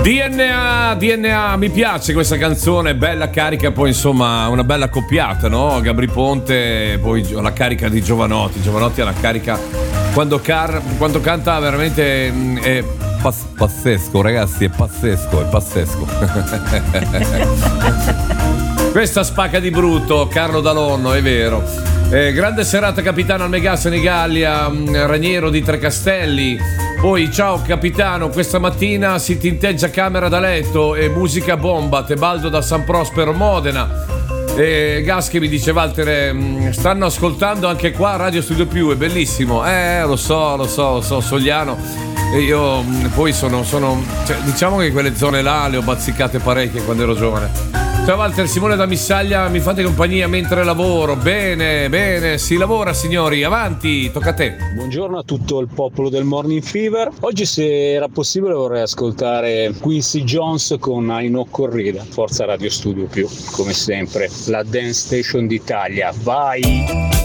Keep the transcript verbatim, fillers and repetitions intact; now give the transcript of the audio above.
D N A, D N A, mi piace questa canzone, bella carica, poi insomma una bella accoppiata, no? Gabri Ponte, poi la carica di Giovanotti, Giovanotti ha la carica quando, car- quando canta veramente mh, è pass- pazzesco, ragazzi, è pazzesco, è pazzesco. Questa spacca di brutto, Carlo Dalonno, è vero. Eh, grande serata capitano al Megassa Nigallia, mh, Raniero di Trecastelli. Poi ciao capitano, questa mattina si tinteggia camera da letto e musica bomba, Tebaldo da San Prospero Modena. E Gaschi mi dice Walter, mh, stanno ascoltando anche qua Radio Studio Più, è bellissimo. Eh lo so, lo so, lo so, Sogliano. E io mh, poi sono, sono cioè, diciamo che quelle zone là le ho bazzicate parecchie quando ero giovane. Ciao Walter, Simone da Missaglia, mi fate compagnia mentre lavoro. Bene, bene, si lavora signori, avanti, tocca a te. Buongiorno a tutto il popolo del Morning Fever. Oggi se era possibile vorrei ascoltare Quincy Jones con Aino Corrida. Forza Radio Studio Più, come sempre, la dance station d'Italia. Vai!